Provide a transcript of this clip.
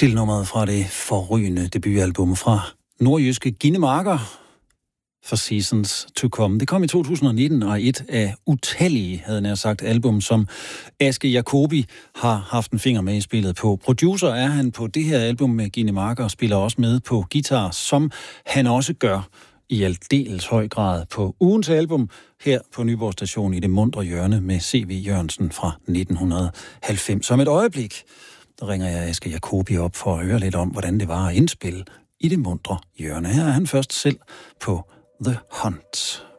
Titelnummeret fra det forrygende debutalbum fra nordjyske Gine Marker, For Seasons to Come. Det kom i 2019 og er et af utallige, havde jeg sagt, album, som Aske Jacobi har haft en finger med i spillet på. Producer er han på det her album med Gine Marker og spiller også med på guitar, som han også gør i aldeles høj grad på ugens album her på Nyborg Station i det muntre hjørne med C.V. Jørgensen fra 1990. Som et øjeblik, der ringer jeg Aske Jacobi op for at høre lidt om, hvordan det var at indspille i det muntre hjørne. Her er han først selv på The Hunt.